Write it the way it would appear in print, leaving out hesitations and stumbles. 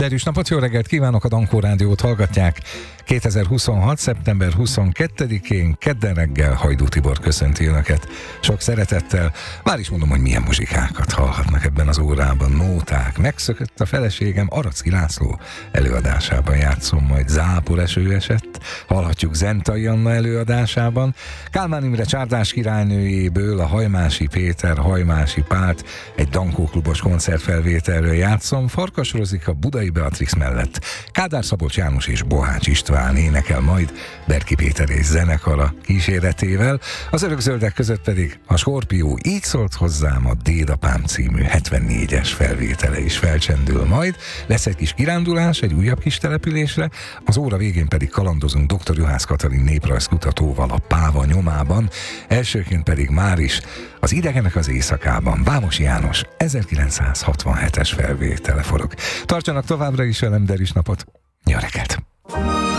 Derűs napot, jó reggelt kívánok, a Dankó Rádiót hallgatják. 2026. szeptember 22-én kedden reggel Hajdú Tibor köszönti önöket sok szeretettel. Már is mondom, hogy milyen muzsikákat hallhatnak ebben az órában. Nóták, megszökött a feleségem, Aracki László előadásában játszom, majd Zápor eső esett, hallhatjuk Zentai Anna előadásában, Kálmán Imre Csárdás királynőjéből a Hajmási Péter, Hajmási Pált egy Dankó klubos koncertfelvételről játszom, Farkas Rozika Budai Beatrix mellett Kádár Szabolcs János és Bohács István énekel majd Berki Péter és zenekara kíséretével, az Örökzöldek között pedig a Skorpió Így szólt hozzám a Dédapám című 74-es felvétele is felcsendül majd, lesz egy kis kirándulás egy újabb kis településre, az óra végén pedig kalandozunk dr. Juhász Katalin néprajzkutatóval a Páva nyomában, elsőként pedig már is az Idegenek az éjszakában Vámos János 1967-es felvétele forog. Tartsanak továbbra is velem, Derűs napot! Jó reggelt!